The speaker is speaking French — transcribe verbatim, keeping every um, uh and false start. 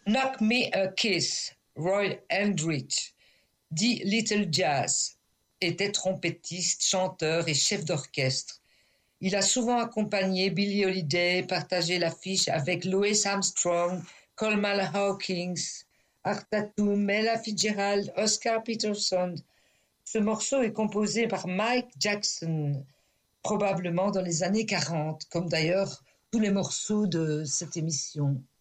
Knock Me a Kiss, Roy Eldridge, dit Little Jazz, était trompettiste, chanteur et chef d'orchestre. Il a souvent accompagné Billie Holiday, partagé l'affiche avec Louis Armstrong, Coleman Hawkins, Art Tatum, Ella Fitzgerald, Oscar Peterson. Ce morceau est composé par Mike Jackson, probablement dans les années quarante, comme d'ailleurs tous les morceaux de cette émission.